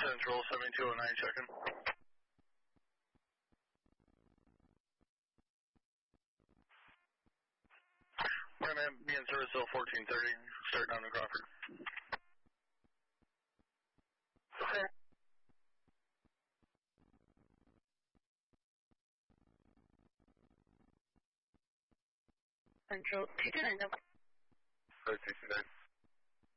Central 7209 checking. Right, man, me and service 1430, starting on the Crawford. Okay. Central 229. 229.